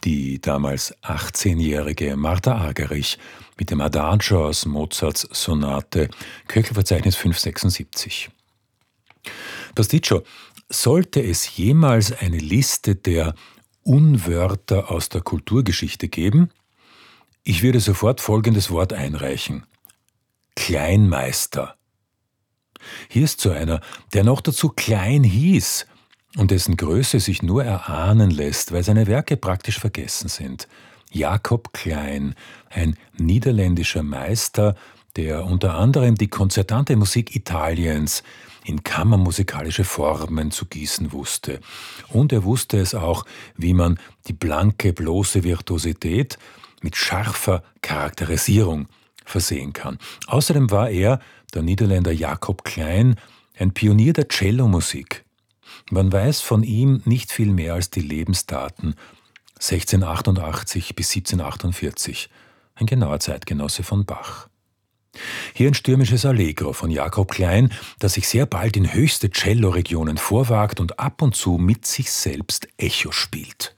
Die damals 18-jährige Martha Argerich mit dem Adagio aus Mozarts Sonate, Köchelverzeichnis 576. Pasticcio: Sollte es jemals eine Liste der Unwörter aus der Kulturgeschichte geben, ich würde sofort folgendes Wort einreichen: Kleinmeister. Hier ist so einer, der noch dazu klein hieß und dessen Größe sich nur erahnen lässt, weil seine Werke praktisch vergessen sind. Jacob Klein, ein niederländischer Meister, der unter anderem die konzertante Musik Italiens in kammermusikalische Formen zu gießen wusste. Und er wusste es auch, wie man die blanke, bloße Virtuosität mit scharfer Charakterisierung versehen kann. Außerdem war er, der Niederländer Jacob Klein, ein Pionier der Cellomusik. Man weiß von ihm nicht viel mehr als die Lebensdaten 1688 bis 1748, ein genauer Zeitgenosse von Bach. Hier ein stürmisches Allegro von Jacob Klein, das sich sehr bald in höchste Cello-Regionen vorwagt und ab und zu mit sich selbst Echo spielt.